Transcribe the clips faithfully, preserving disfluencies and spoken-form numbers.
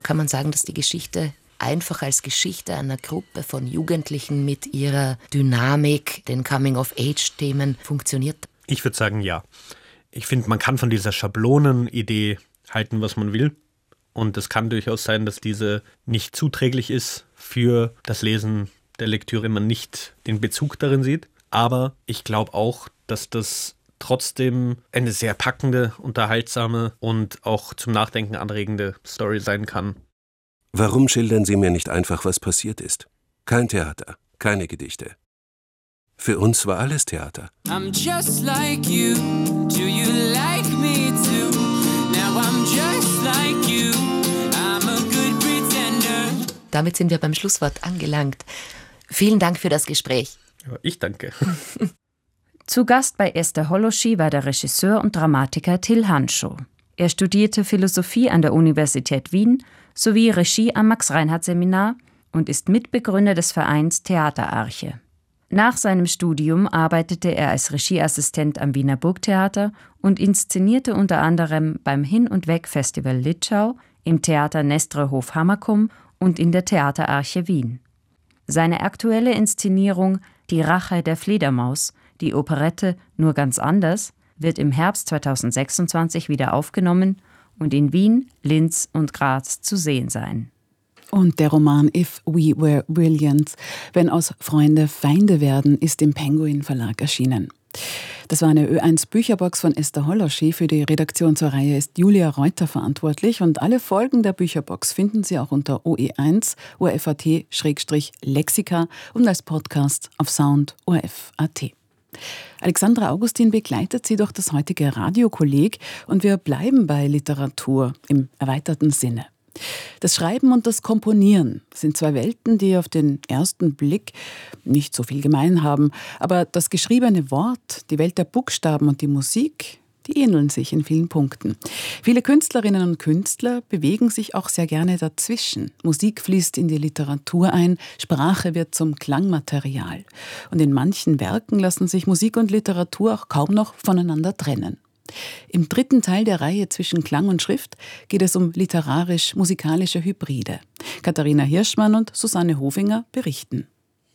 Kann man sagen, dass die Geschichte einfach als Geschichte einer Gruppe von Jugendlichen mit ihrer Dynamik, den Coming-of-Age-Themen funktioniert? Ich würde sagen, ja. Ich finde, man kann von dieser Schablonenidee halten, was man will. Und es kann durchaus sein, dass diese nicht zuträglich ist für das Lesen der Lektüre, wenn man nicht den Bezug darin sieht. Aber ich glaube auch, dass das trotzdem eine sehr packende, unterhaltsame und auch zum Nachdenken anregende Story sein kann. Warum schildern Sie mir nicht einfach, was passiert ist? Kein Theater, keine Gedichte. Für uns war alles Theater. I'm just like you. Do you like me too? Now I'm just like you. I'm a good pretender. Damit sind wir beim Schlusswort angelangt. Vielen Dank für das Gespräch. Ja, ich danke. Zu Gast bei Esther Holoschi war der Regisseur und Dramatiker Till Hanschow. Er studierte Philosophie an der Universität Wien sowie Regie am Max-Reinhardt-Seminar und ist Mitbegründer des Vereins Theaterarche. Nach seinem Studium arbeitete er als Regieassistent am Wiener Burgtheater und inszenierte unter anderem beim Hin- und Weg-Festival Litschau, im Theater Nestre Hof-Hammerkum und in der Theaterarche Wien. Seine aktuelle Inszenierung »Die Rache der Fledermaus«, die Operette »Nur ganz anders«, wird im Herbst zweitausendsechsundzwanzig wieder aufgenommen und in Wien, Linz und Graz zu sehen sein. Und der Roman If We Were Brilliant, wenn aus Freunde Feinde werden, ist im Penguin Verlag erschienen. Das war eine Ö eins Bücherbox von Esther Holoschi. Für die Redaktion zur Reihe ist Julia Reuter verantwortlich und alle Folgen der Bücherbox finden Sie auch unter O E eins O R F A T Lexika und als Podcast auf Sound O R F Punkt A T. Alexandra Augustin begleitet Sie durch das heutige Radiokolleg und wir bleiben bei Literatur im erweiterten Sinne. Das Schreiben und das Komponieren sind zwei Welten, die auf den ersten Blick nicht so viel gemein haben. Aber das geschriebene Wort, die Welt der Buchstaben und die Musik, die ähneln sich in vielen Punkten. Viele Künstlerinnen und Künstler bewegen sich auch sehr gerne dazwischen. Musik fließt in die Literatur ein, Sprache wird zum Klangmaterial. Und in manchen Werken lassen sich Musik und Literatur auch kaum noch voneinander trennen. Im dritten Teil der Reihe zwischen Klang und Schrift geht es um literarisch-musikalische Hybride. Katharina Hirschmann und Susanne Hofinger berichten.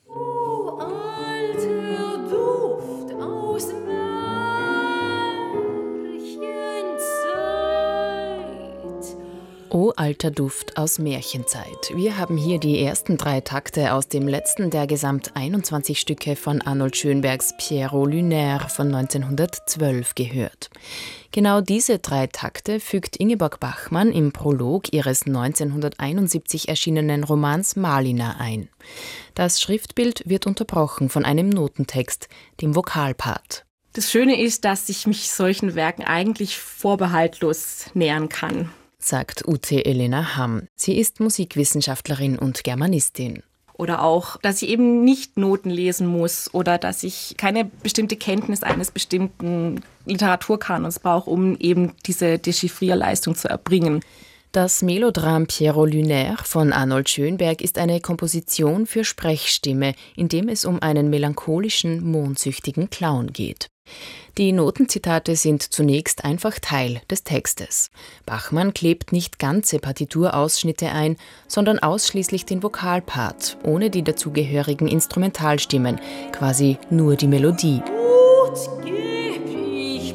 O alter Duft aus Märchenzeit. Wir haben hier die ersten drei Takte aus dem letzten der gesamt einundzwanzig Stücke von Arnold Schönbergs Pierrot Lunaire von neunzehnhundertzwölf gehört. Genau diese drei Takte fügt Ingeborg Bachmann im Prolog ihres neunzehnhunderteinundsiebzig erschienenen Romans Malina ein. Das Schriftbild wird unterbrochen von einem Notentext, dem Vokalpart. Das Schöne ist, dass ich mich solchen Werken eigentlich vorbehaltlos nähern kann, sagt Ute Elena Hamm. Sie ist Musikwissenschaftlerin und Germanistin. Oder auch, dass ich eben nicht Noten lesen muss oder dass ich keine bestimmte Kenntnis eines bestimmten Literaturkanons brauche, um eben diese Dechiffrierleistung zu erbringen. Das Melodram Pierrot Lunaire von Arnold Schönberg ist eine Komposition für Sprechstimme, in dem es um einen melancholischen, mondsüchtigen Clown geht. Die Notenzitate sind zunächst einfach Teil des Textes. Bachmann klebt nicht ganze Partiturausschnitte ein, sondern ausschließlich den Vokalpart, ohne die dazugehörigen Instrumentalstimmen, quasi nur die Melodie. Gut geb ich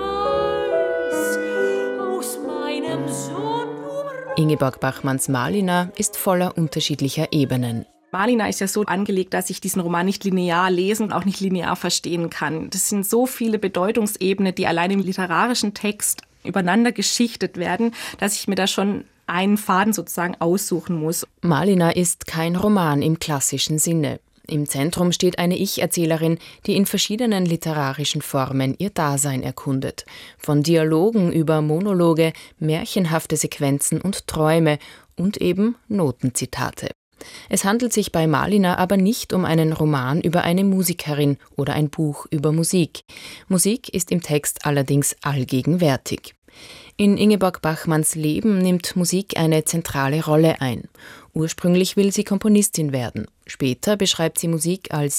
preis aus meinem Sohn. Ingeborg Bachmanns Malina ist voller unterschiedlicher Ebenen. Malina ist ja so angelegt, dass ich diesen Roman nicht linear lesen und auch nicht linear verstehen kann. Das sind so viele Bedeutungsebenen, die allein im literarischen Text übereinander geschichtet werden, dass ich mir da schon einen Faden sozusagen aussuchen muss. Malina ist kein Roman im klassischen Sinne. Im Zentrum steht eine Ich-Erzählerin, die in verschiedenen literarischen Formen ihr Dasein erkundet. Von Dialogen über Monologe, märchenhafte Sequenzen und Träume und eben Notenzitate. Es handelt sich bei Malina aber nicht um einen Roman über eine Musikerin oder ein Buch über Musik. Musik ist im Text allerdings allgegenwärtig. In Ingeborg Bachmanns Leben nimmt Musik eine zentrale Rolle ein. Ursprünglich will sie Komponistin werden. Später beschreibt sie Musik als